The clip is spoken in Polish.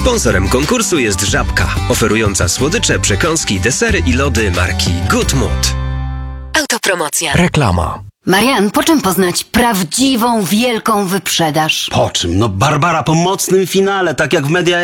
Sponsorem konkursu jest Żabka, oferująca słodycze, przekąski, desery i lody marki Good Mood. Autopromocja. Reklama. Marian, po czym poznać prawdziwą, wielką wyprzedaż? Po czym? No Barbara po mocnym finale, tak jak w Media